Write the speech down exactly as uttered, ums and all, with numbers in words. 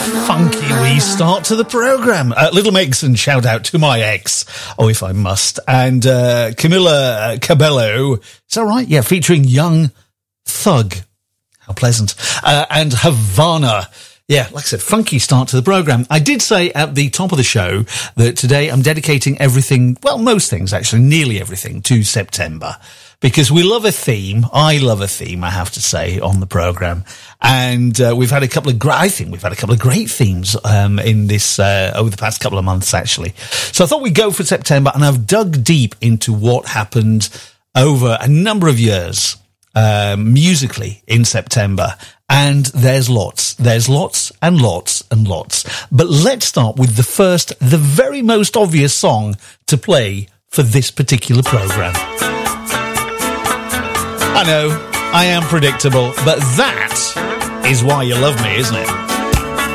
Funky wee start to the programme. Uh, Little Mix and Shout Out to My Ex. Oh, if I must. And uh, Camila Cabello. Is that right? Yeah, featuring Young Thug. How pleasant. Uh, and Havana. Yeah, like I said, funky start to the programme. I did say at the top of the show that today I'm dedicating everything, well, most things actually, nearly everything, to September. Because we love a theme. I love a theme, I have to say, on the programme. And uh, we've had a couple of great, I think we've had a couple of great themes um, in this, uh, over the past couple of months, actually. So I thought we'd go for September, and I've dug deep into what happened over a number of years uh, musically in September. And there's lots, there's lots and lots and lots. But let's start with the first, the very most obvious song to play for this particular programme. I know, I am predictable, but that is why you love me, isn't it?